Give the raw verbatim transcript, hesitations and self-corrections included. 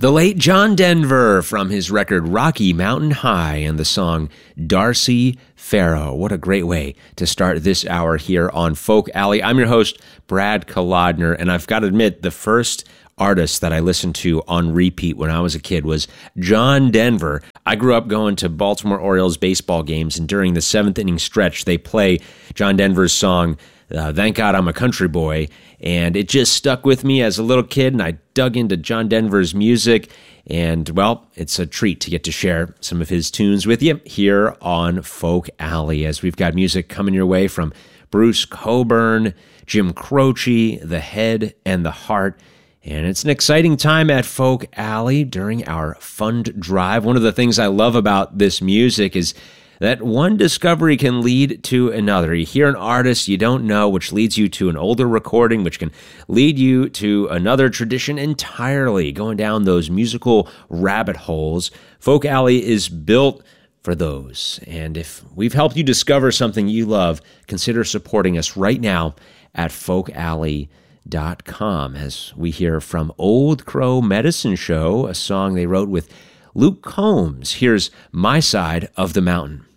The late John Denver from his record Rocky Mountain High and the song Darcy Farrow. What a great way to start this hour here on Folk Alley. I'm your host, Brad Kolodner, and I've got to admit, the first artist that I listened to on repeat when I was a kid was John Denver. I grew up going to Baltimore Orioles baseball games, and during the seventh inning stretch, they play John Denver's song, uh, Thank God I'm a Country Boy, and it just stuck with me as a little kid, and I dug into John Denver's music, and, well, it's a treat to get to share some of his tunes with you here on Folk Alley, as we've got music coming your way from Bruce Cockburn, Jim Croce, The Head and the Heart. And it's an exciting time at Folk Alley during our fund drive. One of the things I love about this music is that one discovery can lead to another. You hear an artist you don't know, which leads you to an older recording, which can lead you to another tradition entirely, going down those musical rabbit holes. Folk Alley is built for those. And if we've helped you discover something you love, consider supporting us right now at folk alley dot com as we hear from Old Crow Medicine Show, a song they wrote with Luke Combs. Here's My Side of the Mountain.